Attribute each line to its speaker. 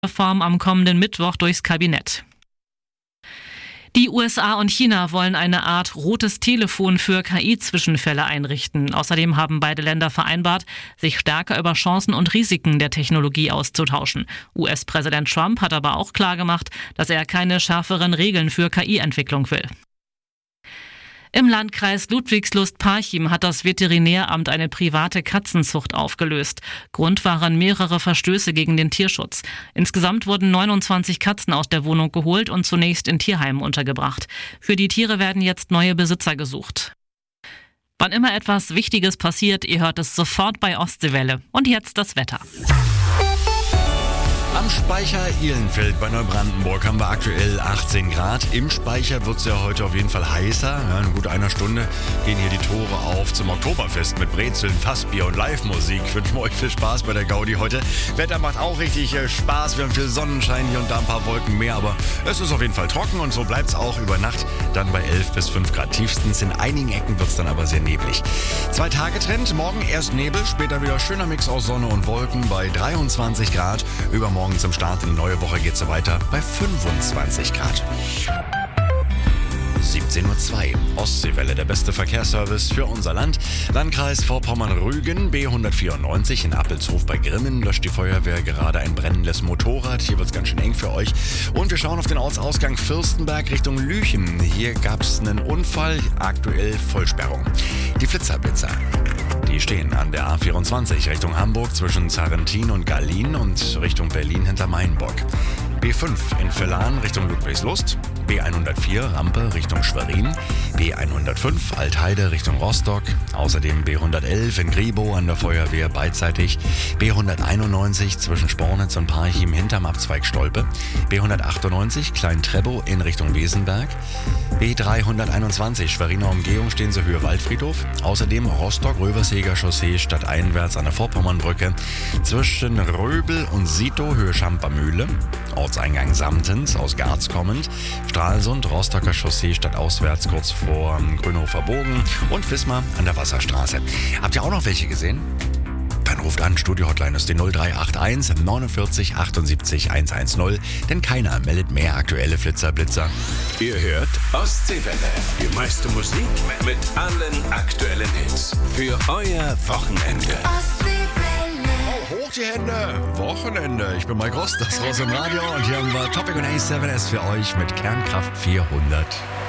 Speaker 1: Reform am kommenden Mittwoch durchs Kabinett. Die USA und China wollen eine Art rotes Telefon für KI-Zwischenfälle einrichten. Außerdem haben beide Länder vereinbart, sich stärker über Chancen und Risiken der Technologie auszutauschen. US-Präsident Trump hat aber auch klargemacht, dass er keine schärferen Regeln für KI-Entwicklung will. Im Landkreis Ludwigslust-Parchim hat das Veterinäramt eine private Katzenzucht aufgelöst. Grund waren mehrere Verstöße gegen den Tierschutz. Insgesamt wurden 29 Katzen aus der Wohnung geholt und zunächst in Tierheimen untergebracht. Für die Tiere werden jetzt neue Besitzer gesucht. Wann immer etwas Wichtiges passiert, ihr hört es sofort bei Ostseewelle. Und jetzt das Wetter.
Speaker 2: Am Speicher Ihlenfeld bei Neubrandenburg haben wir aktuell 18 Grad. Im Speicher wird es ja heute auf jeden Fall heißer. Ja, in gut einer Stunde gehen hier die Tore auf zum Oktoberfest mit Brezeln, Fassbier und Live-Musik. Ich wünsche euch viel Spaß bei der Gaudi heute. Wetter macht auch richtig Spaß. Wir haben viel Sonnenschein, hier und da ein paar Wolken mehr. Aber es ist auf jeden Fall trocken und so bleibt es auch über Nacht. Dann bei 11 bis 5 Grad tiefstens. In einigen Ecken wird es dann aber sehr neblig. 2-Tage-Trend. Morgen erst Nebel, später wieder schöner Mix aus Sonne und Wolken bei 23 Grad. Übermorgen zum Start in die neue Woche geht es weiter bei 25 Grad. 17:02 Uhr. Ostseewelle, der beste Verkehrsservice für unser Land. Landkreis Vorpommern-Rügen, B194 in Appelshof bei Grimmen. Löscht die Feuerwehr gerade ein brennendes Motorrad. Hier wird es ganz schön eng für euch. Und wir schauen auf den Ortsausgang Fürstenberg Richtung Lüchen. Hier gab es einen Unfall, aktuell Vollsperrung. Die Flitzerblitzer. Die stehen an der A24 Richtung Hamburg zwischen Zarrentin und Gallien und Richtung Berlin hinter Mainbock. B5 in Villan Richtung Ludwigslust, B104 Rampe Richtung Schwerin, B105 Altheide Richtung Rostock, außerdem B111 in Griebow an der Feuerwehr beidseitig, B191 zwischen Spornitz und Parchim hinterm Abzweig Stolpe, B198 Klein-Trebow in Richtung Wesenberg, B321 Schweriner Umgehung stehen sie Höhe Waldfriedhof, außerdem Rostock-Röverseger Chaussee stadteinwärts an der Vorpommernbrücke, zwischen Röbel und Sito Höhe Schampermühle, Ortseingang Samtens aus Garz kommend, Stralsund, Rostocker Chaussee stadtauswärts kurz vor Grünhofer Bogen und Wismar an der Wasserstraße. Habt ihr auch noch welche gesehen? Dann ruft an, Studio-Hotline ist die 0381 49 78 110, denn keiner meldet mehr aktuelle Flitzer-Blitzer.
Speaker 3: Ihr hört Ostseewelle, die meiste Musik mit allen aktuellen Hits für euer Wochenende.
Speaker 2: Hoch die Hände! Wochenende. Ich bin Mike Rost, das Raus im Radio und hier haben wir Topic und A7S für euch mit Kernkraft 400.